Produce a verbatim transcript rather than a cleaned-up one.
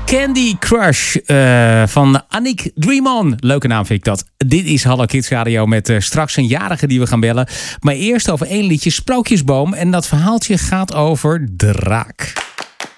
Candy Crush uh, van Annick Dream On. Leuke naam vind ik dat. Dit is Hallo Kids Radio met uh, straks een jarige die we gaan bellen. Maar eerst over één liedje, Sprookjesboom. En dat verhaaltje gaat over Draak.